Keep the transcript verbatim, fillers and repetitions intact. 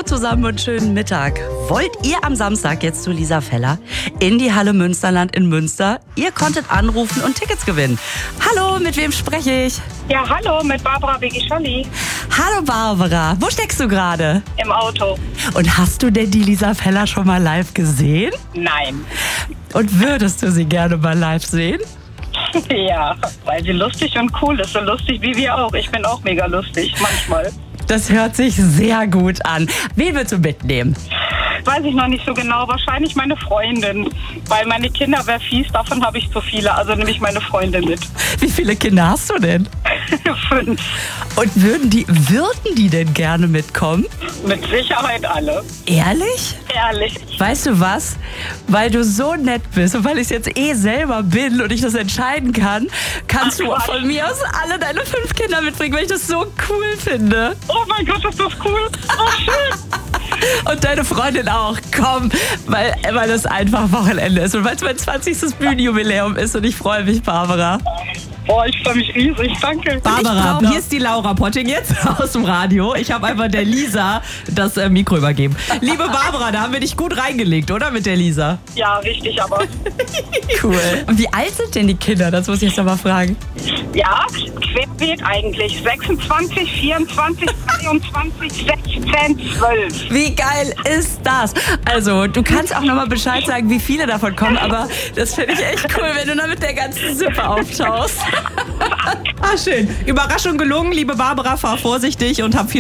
Hallo zusammen und schönen Mittag. Wollt ihr am Samstag jetzt zu Lisa Feller in die Halle Münsterland in Münster? Ihr konntet anrufen und Tickets gewinnen. Hallo, mit wem spreche ich? Ja, hallo, mit Barbara Begischolli. Hallo Barbara, wo steckst du gerade? Im Auto. Und hast du denn die Lisa Feller schon mal live gesehen? Nein. Und würdest du sie gerne mal live sehen? Ja, weil sie lustig und cool ist. So lustig wie wir auch. Ich bin auch mega lustig, manchmal. Das hört sich sehr gut an. Wen willst du mitnehmen? Weiß ich noch nicht so genau. Wahrscheinlich meine Freundin. Weil meine Kinder, wäre fies, davon habe ich zu viele. Also nehme ich meine Freundin mit. Wie viele Kinder hast du denn? Fünf. Und würden die, würden die denn gerne mitkommen? Mit Sicherheit alle. Ehrlich? Ehrlich. Weißt du was? Weil du so nett bist und weil ich es jetzt eh selber bin und ich das entscheiden kann, kannst Ach, du Quatsch. von mir aus alle deine fünf Kinder mitbringen, weil ich das so cool finde. Oh mein Gott, ist das cool. Oh, schön. Und deine Freundin auch. Komm, weil, weil das einfach Wochenende ist und weil es mein zwanzigstes Bühnenjubiläum ist und ich freue mich, Barbara. Boah, ich freue mich riesig. Danke. Barbara, hier ist die Laura Potting jetzt aus dem Radio. Ich habe einfach der Lisa das äh, Mikro übergeben. Liebe Barbara, da haben wir dich gut reingelegt, oder? Mit der Lisa. Ja, richtig, aber Cool. Und wie alt sind denn die Kinder? Das muss ich jetzt noch mal fragen. ja, querbeet eigentlich. sechsundzwanzig, vierundzwanzig, dreiundzwanzig, sechzehn, zwölf. Wie geil ist das? Also, du kannst auch noch mal Bescheid sagen, wie viele davon kommen, aber das finde ich echt cool, wenn du dann mit der ganzen Sippe auftauchst. Ah, schön. Überraschung gelungen, liebe Barbara, fahr vorsichtig und hab viel